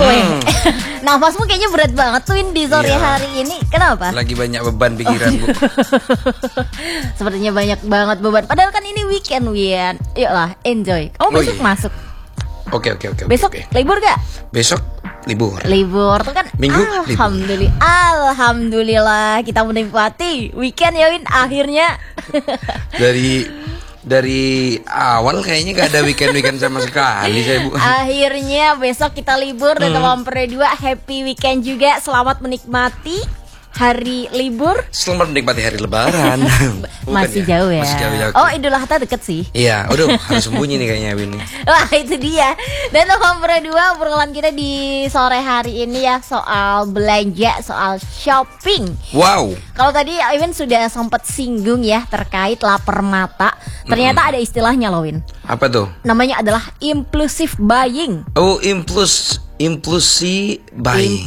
Nafasmu kayaknya berat banget tuh di sore hari ini. Kenapa? Lagi banyak beban pikiran, Bu. Sepertinya banyak banget beban. Padahal kan ini weekend, Wian. Yuklah, enjoy. Kamu besok masuk. Oke. Besok libur gak? Besok libur. Libur tuh kan Minggu Alhamdulillah kita menikmati weekend ya, Win, akhirnya. Dari awal kayaknya gak ada weekend sama sekali saya, Bu. Akhirnya besok kita libur dan teman berdua happy weekend juga. Selamat menikmati hari libur. Selamat menikmati hari lebaran. Masih jauh ya. Masih jauh. Oh, Idul Adha deket sih. Iya, udah harus sembunyi nih kayaknya Win. Wah, itu dia. Dan teman berdua obrolan kita di sore hari ini ya soal belanja, soal shopping. Wow. Kalau tadi Iwin sudah sempat singgung ya terkait lapar mata. Ternyata ada istilahnya loh, Win. Apa tuh? Namanya adalah impulsive buying. Oh, impulsive buying.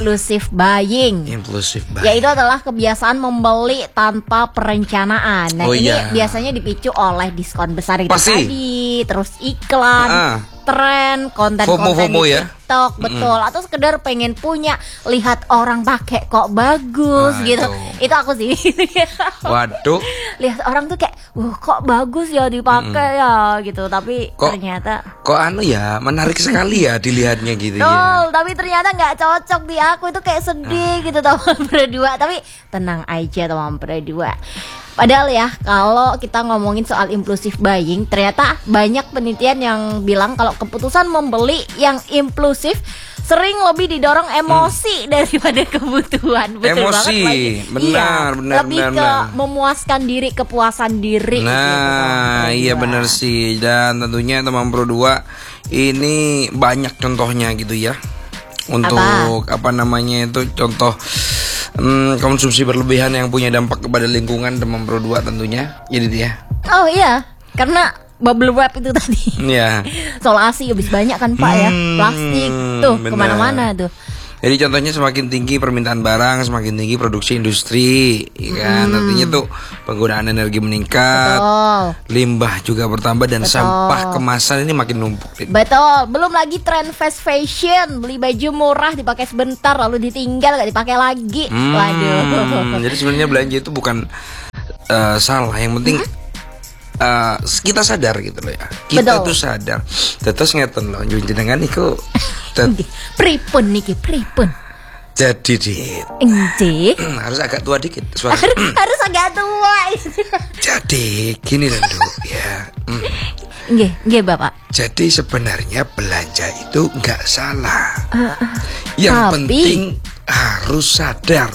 Ya, itu adalah kebiasaan membeli tanpa perencanaan. Nah, ini biasanya dipicu oleh diskon besar itu tadi, terus iklan, tren, konten-konten FOMO di ya? TikTok, betul. Atau sekedar pengen punya, lihat orang pakai kok bagus gitu. Itu aku sih. Waduh. Lihat orang tuh kayak, kok bagus ya dipakai ya gitu. Tapi ternyata menarik sekali ya dilihatnya gitu ya. Tapi ternyata nggak cocok di aku, itu kayak sedih gitu teman berdua. Tapi tenang aja teman berdua. Padahal ya, kalau kita ngomongin soal impulsive buying, ternyata banyak penelitian yang bilang kalau keputusan membeli yang impulsif sering lebih didorong emosi daripada kebutuhan. Betul emosi, banget, benar. Lebih ke memuaskan diri, kepuasan diri. Nah, iya benar sih. Dan tentunya teman Pro 2 ini banyak contohnya gitu ya. Untuk contoh konsumsi berlebihan yang punya dampak kepada lingkungan teman Pro 2 tentunya. Jadi dia. Oh iya, karena bubble wrap itu tadi. Iya. Solasi habis banyak kan Pak ya. Plastik tuh kemana-mana tuh. Jadi contohnya semakin tinggi permintaan barang, semakin tinggi produksi industri, kan? Artinya tuh penggunaan energi meningkat, limbah juga bertambah dan sampah kemasan ini makin numpuk. Betul. Belum lagi tren fast fashion, beli baju murah dipakai sebentar lalu ditinggal gak dipakai lagi. Waduh. Jadi sebenarnya belanja itu bukan salah, yang penting kita sadar gitu loh ya. Kita tuh sadar. Terus ngeten loh jenengan niku pripun. Jadi Dit, harus agak tua dikit suara. Harus agak tua. Jadi gini loh ya. Nggih Bapak. Jadi sebenarnya belanja itu nggak salah. Yang penting harus sadar.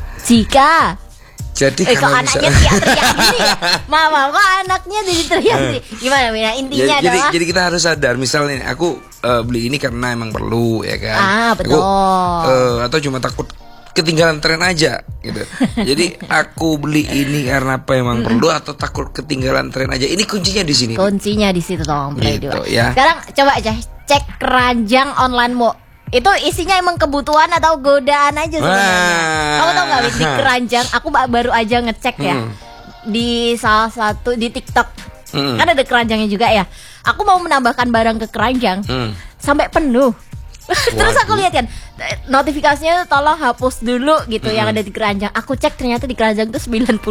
Jadi kok anaknya teriak-teriak gini ya? Mama, kok anaknya jadi teriak sih? Gimana Mina? Intinya adalah jadi kita harus sadar. Misalnya aku beli ini karena emang perlu ya kan. Betul. Atau cuma takut ketinggalan tren aja gitu. Jadi aku beli ini karena apa emang perlu atau takut ketinggalan tren aja. Ini kuncinya di sini. Kuncinya di situ dong. Gitu, ya. Sekarang coba aja cek keranjang onlinemu. Itu isinya emang kebutuhan atau godaan aja sebenarnya. Kamu tau gak di keranjang? Aku baru aja ngecek ya di salah satu di TikTok. Kan ada keranjangnya juga ya. Aku mau menambahkan barang ke keranjang sampai penuh. Terus aku lihat kan notifikasinya tolong hapus dulu gitu yang ada di keranjang. Aku cek ternyata di keranjang itu 99.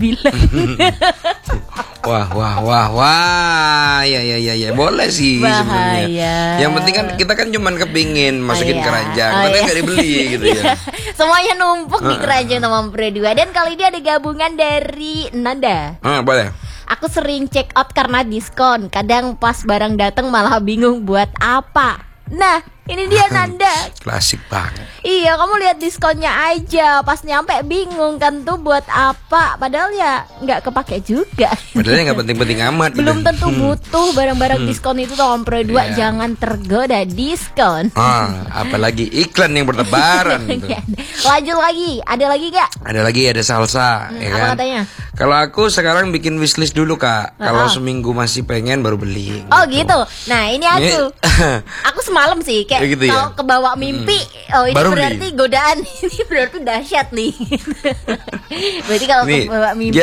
Wah, ya boleh sih sebenarnya. Yang penting kan kita kan cuman kepingin masukin keranjang, tapi nggak dibeli gitu ya. Semuanya numpuk di keranjang teman berdua. Dan kali ini ada gabungan dari Nanda. Boleh. Aku sering check out karena diskon. Kadang pas barang datang malah bingung buat apa. Nah, ini dia Nanda. Klasik banget. Iya, kamu lihat diskonnya aja. Pas nyampe bingung kan tuh buat apa. Padahal ya nggak kepake juga. Padahal nggak penting-penting amat. Belum tentu butuh barang-barang diskon itu tahun Pro 2. Jangan tergoda diskon. Apalagi iklan yang bertebaran. Lanjut lagi. Ada lagi gak? Ada salsa. Ya apa kan? katanya? Kalau aku sekarang bikin wishlist dulu Kak. Kalau seminggu masih pengen baru beli. Oh gitu. Nah ini aku. Aku semalam sih kayak gitu kalau kebawa mimpi. Oh ini baru berarti beli. Godaan. Ini berarti dahsyat nih. Berarti kalau kebawa mimpi.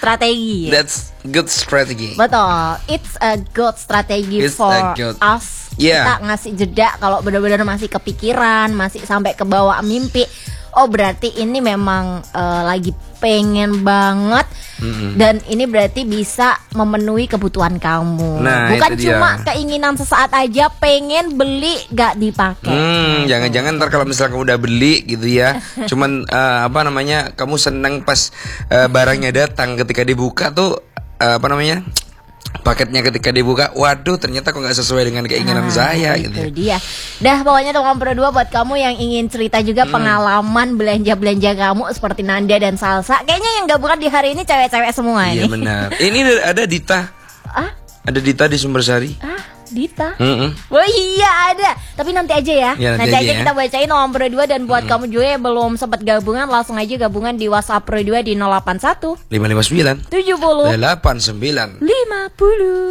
Strategi. That's good strategy. Betul. It's a good strategy for us Iya. Kita ngasih jeda kalau benar-benar masih kepikiran, masih sampai ke bawah mimpi. Oh berarti ini memang lagi pengen banget. Dan ini berarti bisa memenuhi kebutuhan kamu. Nah, bukan itu cuma dia. keinginan sesaat aja pengen beli gak dipakai. Jangan-jangan ntar kalau misalnya kamu udah beli gitu ya, cuman apa namanya, kamu seneng pas barangnya datang, ketika dibuka tuh apa namanya, paketnya ketika dibuka, waduh ternyata kok nggak sesuai dengan keinginan saya Itu gitu. dia. Dah pokoknya teman berdua, buat kamu yang ingin cerita juga pengalaman belanja-belanja kamu seperti Nanda dan Salsa. Kayaknya yang gabungan di hari ini cewek-cewek semua Iya nih. benar. Ini ada Dita. Ah? Ada Dita di Sumbersari. Dita. Mm-mm. Oh iya ada. Tapi nanti aja ya. Ya, nanti nanti aja aja ya. kita bacain nomor berdua. Dan buat kamu juga yang belum sempat gabungan, langsung aja gabungan di WhatsApp berdua di 081 559 70 89 50.